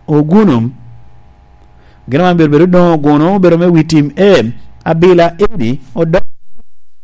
ogunum gina man bedo dongo guno bedo me witim abila eni odo